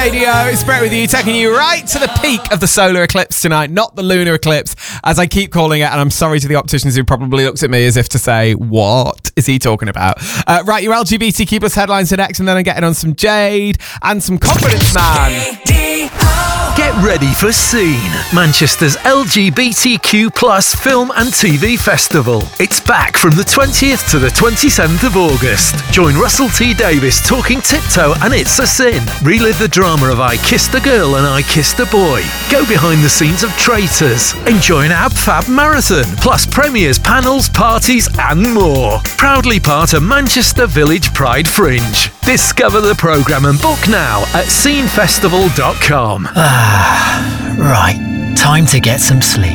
Radio. It's Brett with you, taking you right to the peak of the solar eclipse tonight, not the lunar eclipse, as I keep calling it. And I'm sorry to the opticians who probably looked at me as if to say, what is he talking about? Right, your LGBTQ plus headlines are next, and then I'm getting on some Jade and some Confidence Man. Get ready for Scene, Manchester's LGBTQ plus film and TV festival. It's back from the 20th to the 27th of August. Join Russell T Davies talking Tiptoe and It's a Sin. Relive the drama of I Kissed a Girl and I Kissed a Boy. Go behind the scenes of Traitors. Enjoy an Ab Fab marathon, plus premieres, panels, parties and more. Proudly part of Manchester Village Pride Fringe. Discover the programme and book now at scenefestival.com. Right, time to get some sleep.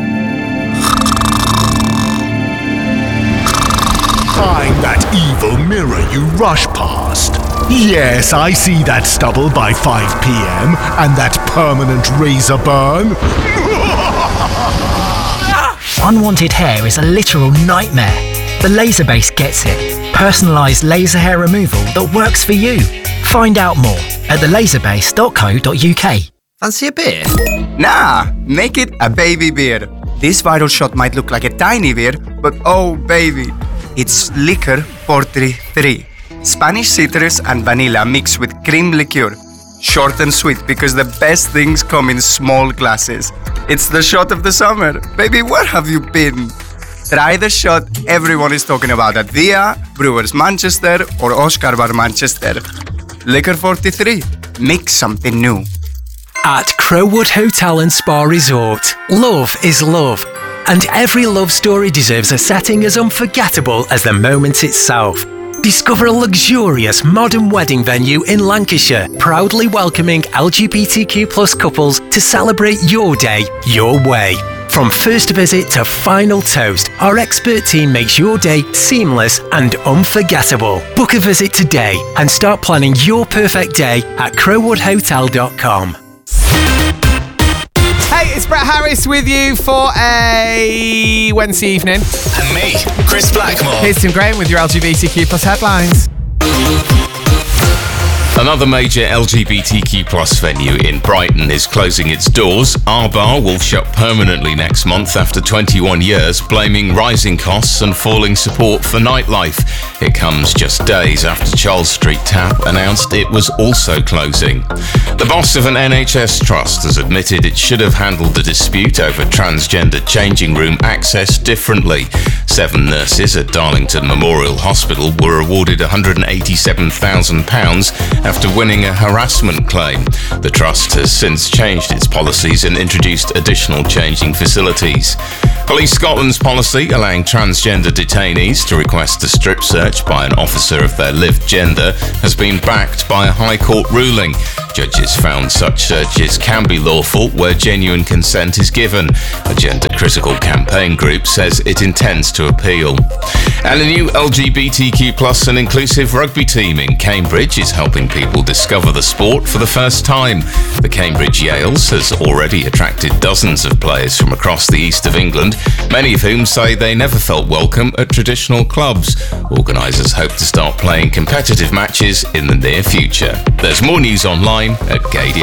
I'm that evil mirror you rush past. Yes, I see that stubble by 5 p.m. and that permanent razor burn. Unwanted hair is a literal nightmare. The Laserbase gets it. Personalised laser hair removal that works for you. Find out more at thelaserbase.co.uk. Fancy a beer? Nah, make it a baby beer. This viral shot might look like a tiny beer, but oh baby, it's Liquor 43. Spanish citrus and vanilla mixed with cream liqueur. Short and sweet because the best things come in small glasses. It's the shot of the summer. Baby, where have you been? Try the shot everyone is talking about at Via, Brewers Manchester or Oscar Bar Manchester. Liquor 43. Make something new. At Crowwood Hotel and Spa Resort, love is love. And every love story deserves a setting as unforgettable as the moment itself. Discover a luxurious modern wedding venue in Lancashire, proudly welcoming LGBTQ plus couples to celebrate your day, your way. From first visit to final toast, our expert team makes your day seamless and unforgettable. Book a visit today and start planning your perfect day at crowwoodhotel.com. Hey, it's Brett Harris with you for a Wednesday evening. And me, Chris Blackmore. Here's Tim Graham with your LGBTQ plus headlines. Another major LGBTQ plus venue in Brighton is closing its doors. Our bar will shut permanently next month after 21 years, blaming rising costs and falling support for nightlife. It comes just days after Charles Street Tap announced it was also closing. The boss of an NHS trust has admitted it should have handled the dispute over transgender changing room access differently. 7 nurses at Darlington Memorial Hospital were awarded £187,000 after winning a harassment claim. The trust has since changed its policies and introduced additional changing facilities. Police Scotland's policy allowing transgender detainees to request a strip search by an officer of their lived gender has been backed by a High Court ruling. Judges found such searches can be lawful where genuine consent is given. A gender-critical campaign group says it intends to appeal. And a new LGBTQ plus and inclusive rugby team in Cambridge is helping people discover the sport for the first time. The Cambridge Yales has already attracted dozens of players from across the east of England, many of whom say they never felt welcome at traditional clubs. Organisers hope to start playing competitive matches in the near future. There's more news online at Gaydio.